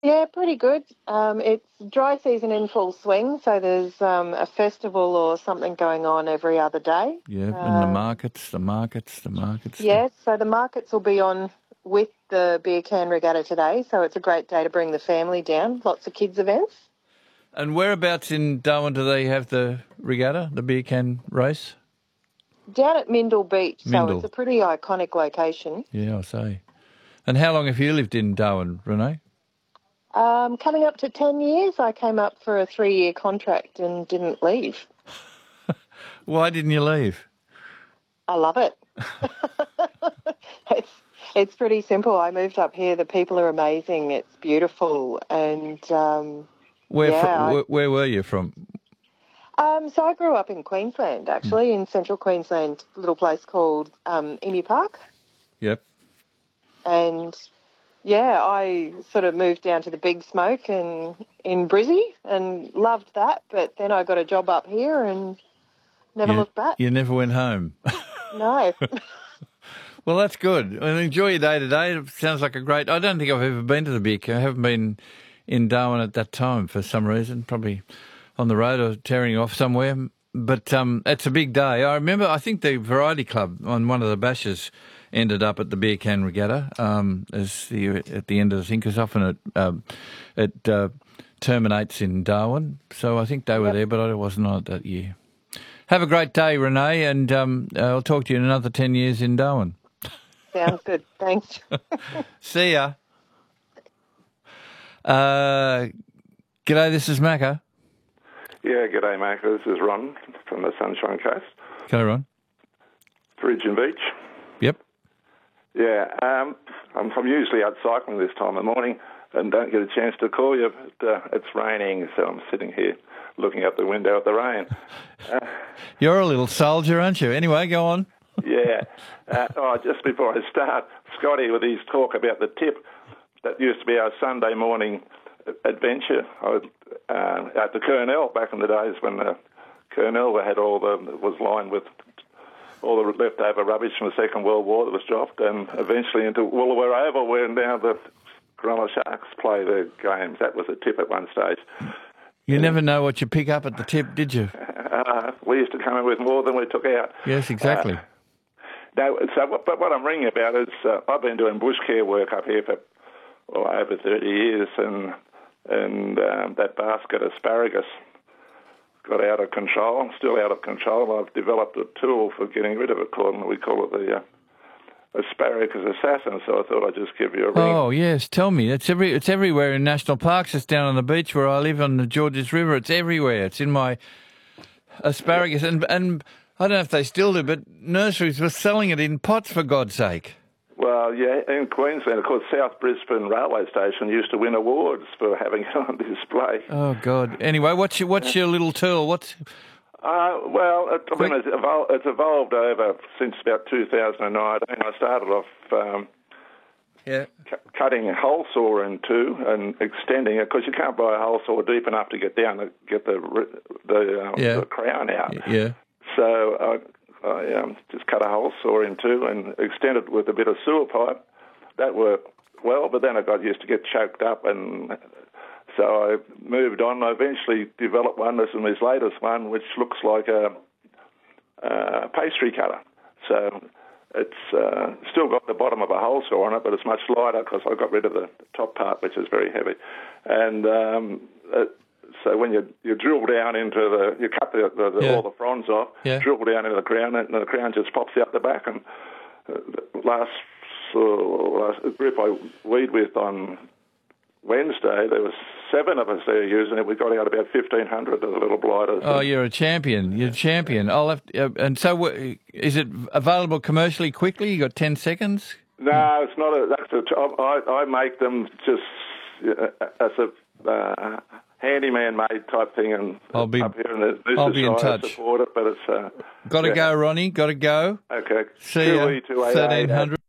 Yeah, pretty good. It's dry season in full swing, so there's a festival or something going on every other day. Yeah, and the markets. Yes, so the markets will be on with the beer can regatta today, so it's a great day to bring the family down. Lots of kids events. And whereabouts in Darwin do they have the regatta, the beer can race? Down at Mindle Beach, so it's Mindle. a pretty iconic location. Yeah, I say. And how long have you lived in Darwin, Renee? Coming up to 10 years, I came up for a 3-year contract and didn't leave. Why didn't you leave? I love it. It's pretty simple. I moved up here. The people are amazing. It's beautiful, and Where were you from? So I grew up in Queensland, actually, in central Queensland, a little place called Emu Park, Yep. and yeah, I sort of moved down to the Big Smoke and in Brizzy and loved that. But then I got a job up here and never looked back. You never went home. No. Well, that's good. And enjoy your day today. It sounds like a great... I don't think I've ever been to the beer can. I haven't been in Darwin at that time for some reason, probably on the road or tearing off somewhere. But it's a big day. I think the Variety Club on one of the bashes ended up at the beer can regatta at the end of the thing, because often it terminates in Darwin. So I think they were there, but I wasn't on it that year. Have a great day, Renee, and I'll talk to you in another 10 years in Darwin. Sounds good. Thanks. See ya. G'day, this is Macca. Yeah, g'day, Macca. This is Ron from the Sunshine Coast. G'day, Ron. Bridgeton Beach. Yep. Yeah, I'm usually out cycling this time of the morning and don't get a chance to call you, but it's raining, so I'm sitting here looking out the window at the rain. You're a little soldier, aren't you? Anyway, go on. Yeah. Just before I start, Scotty, with his talk about the tip, that used to be our Sunday morning adventure at the Kurnell back in the days when the Kurnell was lined with all the leftover rubbish from the Second World War that was dropped, and eventually into Woolooware Oval, where now the Cronulla Sharks play their games. That was a tip at one stage. You never know what you pick up at the tip, did you? We used to come in with more than we took out. Yes, exactly. But what I'm ringing about is I've been doing bush care work up here for over 30 years, and that basket asparagus got out of control, still out of control. I've developed a tool for getting rid of it we call it the asparagus assassin, so I thought I'd just give you a ring. Oh, yes, tell me. It's everywhere in national parks. It's down on the beach where I live on the Georges River. It's everywhere. It's in my asparagus. And I don't know if they still do, but nurseries were selling it in pots, for God's sake. Well, yeah, in Queensland, of course, South Brisbane Railway Station used to win awards for having it on display. Oh, God. Anyway, what's your little tool? It's evolved over since about 2019. I started off cutting a hole saw in two and extending it, because you can't buy a hole saw deep enough to get down to get the crown out. Yeah. So I just cut a hole saw in two and extended with a bit of sewer pipe. That worked well, but then I got used to get choked up, and so I moved on. I eventually developed one. This is my latest one, which looks like a pastry cutter. So it's still got the bottom of a hole saw on it, but it's much lighter because I got rid of the top part, which is very heavy. And so when you drill down into you cut all the fronds off, drill down into the crown, and the crown just pops out the back. And last group I weed with on Wednesday, there was 7 of us there using it. We got out about 1,500 of the little blighters. Oh, you're a champion. You're a champion. And so is it available commercially quickly? You got 10 seconds? No, it's not. I make them just as a handyman-made type thing, and I'll be in touch. Support it, but it's got to go, Ronnie. Got to go. Okay. See you. 1300.